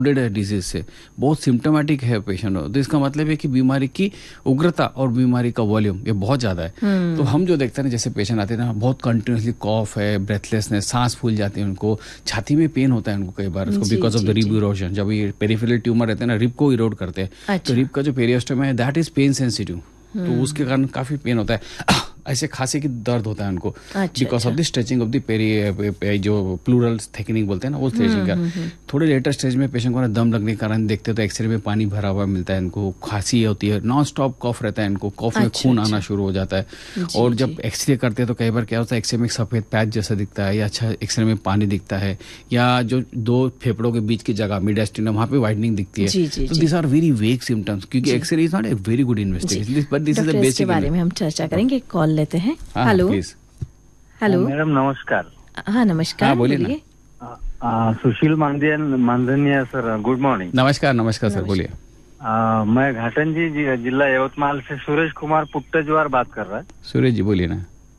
Disease से बहुत symptomatic है पेशेंट हो, तो इसका मतलब है कि बीमारी की उग्रता और बीमारी का वॉल्यूम ये बहुत ज्यादा है। तो हम जो देखते हैं ना, जैसे पेशेंट आते हैं ना, बहुत कंटिन्यूसली कॉफ है, ब्रेथलेसनेस, सांस फूल जाती है उनको, छाती में पेन होता है उनको कई बार, उसको because of the rib erosion. जब ये पेरिफेरल ट्यूमर रहते हैं ना, रिब को इरोड करते हैं, तो रिब का जो पेरियोस्टम है दैट इज पेन सेंसिटिव, तो उसके कारण काफी पेन होता है। ऐसे खांसी की दर्द होता है उनको because of the stretching of the peri, जो प्लूरल थिकनिंग बोलते हैं ना, वो स्ट्रेचिंग का। थोड़े लेटर स्टेज में पेशेंट को ना दम लगने के कारण देखते हैं तो एक्सरे में पानी भरा हुआ मिलता है इनको, खांसी होती है, नॉन स्टॉप कॉफ रहता है इनको, कॉफ में खून आना शुरू हो जाता है। और जब एक्सरे करते हैं तो कई बार क्या होता है, एक्सरे में एक सफेद पैच जैसा दिखता है, या अच्छा एक्सरे में पानी दिखता है, या जो दो फेफड़ों के बीच की जगह मिड-एस्टिनम, वहां पे वाइडनिंग दिखती है। तो this are very vague symptoms, क्योंकि x ray is not a very good investigation, but this is the basic. बारे में हम चर्चा करेंगे, कॉल लेते हैं। हेलो हेलो मैडम नमस्कार। हाँ नमस्कार, बोलिए। सुशील मानधनिया सर, गुड मॉर्निंग। नमस्कार नमस्कार सर, बोलिए। मैं घाटंजी जिला यवतमाल से सूरज कुमार पुट्टजवार बात कर रहा है। सूरज जी बोलिए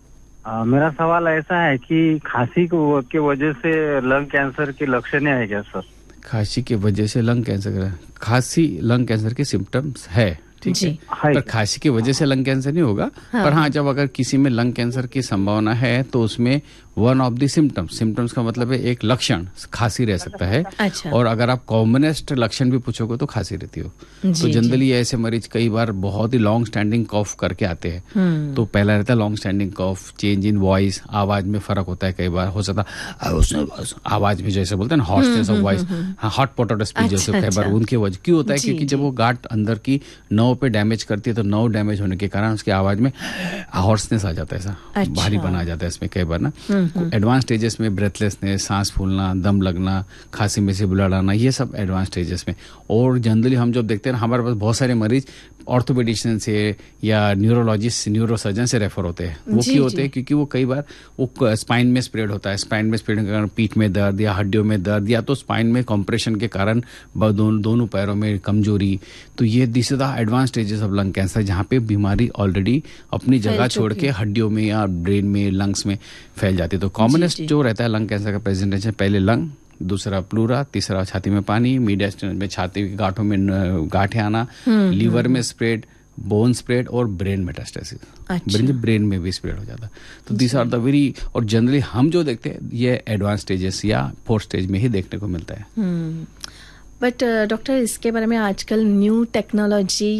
ना। मेरा सवाल ऐसा है कि खांसी के वजह से लंग कैंसर के लक्षण है क्या सर? खांसी की वजह से लंग कैंसर, खांसी लंग कैंसर के सिम्टम्स है, ठीक है, पर खांसी की वजह से लंग कैंसर नहीं होगा। पर हाँ, जब अगर किसी में लंग कैंसर की संभावना है तो उसमें वन ऑफ द सिम्टम्स का मतलब है एक लक्षण खांसी रह सकता है। और अगर आप कॉमनेस्ट लक्षण भी पूछोगे तो खांसी रहती हो। तो जनरली ऐसे मरीज कई बार बहुत ही लॉन्ग स्टैंडिंग कॉफ करके आते हैं। तो पहला रहता है long standing cough, change in voice, आवाज में फर्क होता है, कई बार हो सकता है आवाज में जैसे बोलते हैं hoarseness of voice, hot potato speech जैसे, कई बार उनकी वजह क्यों होता है, क्योंकि जब वो गांठ अंदर की नर्व पे डैमेज करती है तो नर्व डैमेज होने के कारण उसकी आवाज में हॉर्सनेस आ जाता है, ऐसा भारी बना जाता है इसमें कई बार ना। एडवांस स्टेजेस में ब्रेथलेसनेस, सांस फूलना, दम लगना, खांसी में से ब्लड आना, ये सब एडवांस स्टेजेस में। और जनरली हम जब देखते हैं ना, हमारे पास बहुत सारे मरीज ऑर्थोपेडिशियन से या न्यूरोलॉजिस्ट, न्यूरोसर्जन से रेफर होते हैं। वो क्यों होते हैं? क्योंकि वो कई बार वो स्पाइन में स्प्रेड होता है, स्पाइन में स्प्रेड के कारण पीठ में दर्द या हड्डियों में दर्द, या तो स्पाइन में कंप्रेशन के कारण दोनों पैरों में कमजोरी। तो ये this is the advance stages of lung cancer, जहाँ पे बीमारी ऑलरेडी अपनी जगह छोड़ के हड्डियों में या ब्रेन में, लंग्स में फैल जाती है। तो कॉमनेस्ट जो रहता है लंग कैंसर का प्रेजेंटेशन, पहले लंग, दूसरा प्लूरा, तीसरा छाती में पानी, मिड-एस्टिनम में छाती की गांठों में गांठें आना, लीवर में स्प्रेड, बोन स्प्रेड और ब्रेन मेटास्टेसिस, ब्रेन में भी स्प्रेड हो जाता है। तो दिस आर द वेरी, और जनरली हम जो देखते हैं ये एडवांस स्टेजेस या फोर्थ स्टेज में ही देखने को मिलता है। बट डॉक्टर, इसके बारे में आजकल न्यू टेक्नोलॉजी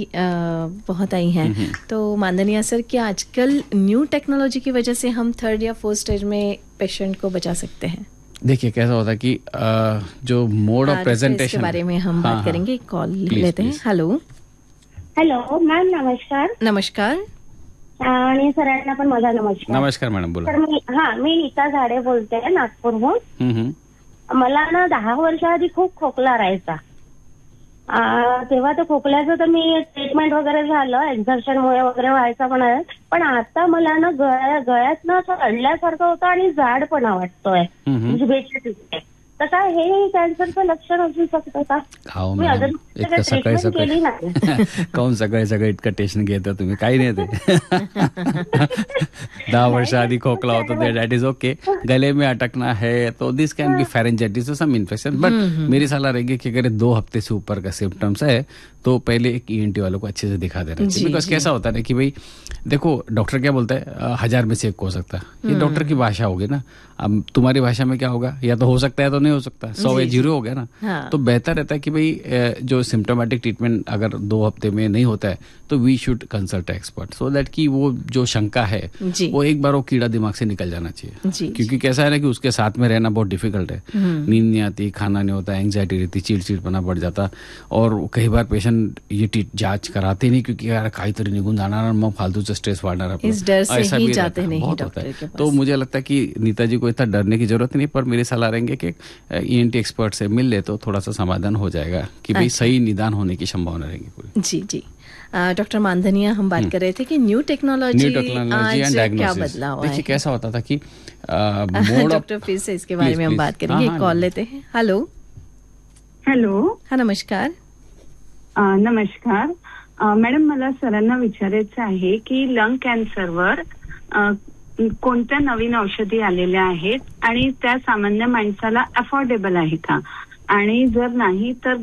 बहुत आई है, तो माननीय सर, कि आजकल न्यू टेक्नोलॉजी की वजह से हम थर्ड या फोर्थ स्टेज में पेशेंट को बचा सकते हैं? देखिए कैसा होता है कि जो मोड ऑफ प्रेजेंटेशन के बारे में हम बात करेंगे। कॉल लेते हैं। हेलो हॅलो मॅम, नमस्कार. नमस्कार. आणि सरांना पण माझा नमस्कार. नमस्कार मॅडम, बोला. तर मी नीता झाडे बोलते नागपूरहून. मला ना 10 वर्षाआधी खूप खोकला राहायचा. तेव्हा ते खोकल्याचं तर मी ट्रीटमेंट वगैरे झालं, एक्झर्शनमुळे वगैरे व्हायचा पण आता मला ना गळ्यात ना असं अडल्यासारखं होतं आणि जाडपणा वाटतोय, जिभेची ठिकाणी. तर काय हे कॅन्सरचं लक्षण असू शकतं का? मी अजून ट्रीटमेंट केली नाही. काऊन सगळे इतकं टेन्शन घेता तुम्ही? काही नाही ते. 10 वर्ष आधी खोकला होता तो दैट इज ओके. गले में अटकना है तो दिस कैन बी फेरेंजाइटिस और सम इन्फेक्शन, बट मेरी सलाह रहेगी कि अगर 2 हफ्ते से ऊपर का सिम्टम्स है तो पहले एक ENT वालों को अच्छे से दिखा देना चाहिए। बिकॉज कैसा होता है ना कि भाई देखो, डॉक्टर क्या बोलता है 1000 में से एक हो सकता है, ये डॉक्टर की भाषा होगी ना। अब तुम्हारी भाषा में क्या होगा, या तो हो सकता है तो नहीं हो सकता, 100 या 0 हो गया ना। तो बेहतर रहता है कि भाई जो सिम्टोमेटिक ट्रीटमेंट अगर 2 हफ्ते में नहीं होता है तो we should consult expert, so that कि वो जो शंका है वो एक बार वो कीड़ा दिमाग से निकल जाना चाहिए। क्योंकि कैसा है ना कि उसके साथ में रहना बहुत डिफिकल्ट है, नींद नहीं आती, खाना नहीं होता, एंग्जाइटी रहती, चिड़चिड़पना बढ़ जाता। और कई बार पेशेंट ये जांच कराते नहीं, क्योंकि यार काहीतरी निघून जाणार, मग फालतूचं स्ट्रेस वाढणार, इस डर से ही जाते नहीं डॉक्टर के पास। तो मुझे लगता है कि नीता जी को इतना डरने की जरूरत नहीं, पर मेरी सलाह रहेंगे कि ENT एक्सपर्ट से मिल ले तो थोड़ा सा समाधान हो जाएगा, कि भाई सही निदान होने की संभावना रहेगी पूरी। जी डॉक्टर मानधनिया, हम बात कर रहे थे कि न्यू टेक्नोलॉजी एंड डायग्नोसिस, क्या बदलाव हुआ है? देखिए कैसा होता था कि डॉक्टर फिर से इसके बारे में हम बात करेंगे। कॉल लेते हैं। हेलो हाँ नमस्कार. नमस्कार मॅडम, मला सरांना विचारायचं आहे की लंग कॅन्सरवर कोणत्या नवीन औषधी आलेल्या आहेत आणि त्या सामान्य माणसाला अफोर्डेबल आहे का, आणि जर नाही तर